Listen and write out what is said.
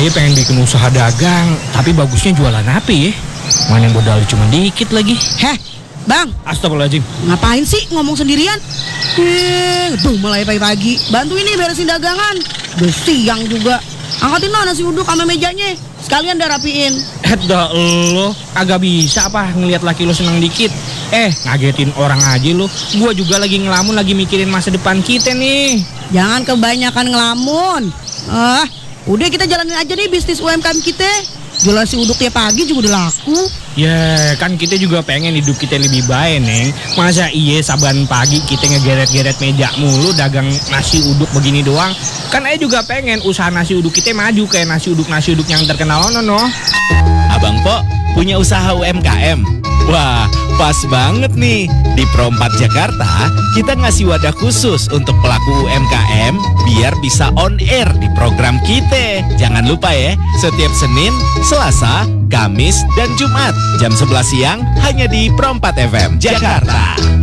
Ayah pengen bikin usaha dagang, tapi bagusnya jualan apa ya? Mana modal cuma dikit lagi. Heh, Bang, Astagfirullahaladzim. ngapain sih ngomong sendirian? Tuh mulai pagi-pagi. Bantuin nih beresin dagangan. Udah siang juga. Angkatin lah nasi uduk sama mejanya. Sekalian dah rapiin. Dah lo, agak bisa apa ngelihat laki lo seneng dikit. Ngagetin orang aja lo. Gua juga lagi ngelamun, lagi mikirin masa depan kita nih. Jangan kebanyakan ngelamun. Udah kita jalanin aja nih bisnis UMKM kita. Jualan si uduk tiap pagi juga udah laku. Ya kan kita juga pengen hidup kita lebih baik, Neng. Masa iya saban pagi kita ngegeret-geret meja mulu dagang nasi uduk begini doang. Kan ayah juga pengen usaha nasi uduk kita maju kayak nasi uduk yang terkenal no. Abang Po punya usaha UMKM. Wah, pas banget nih. Di Pro4 Jakarta, kita ngasih wadah khusus untuk pelaku UMKM biar bisa on air di program kita. Jangan lupa ya, setiap Senin, Selasa, Kamis, dan Jumat jam 11 siang hanya di Pro4 FM Jakarta.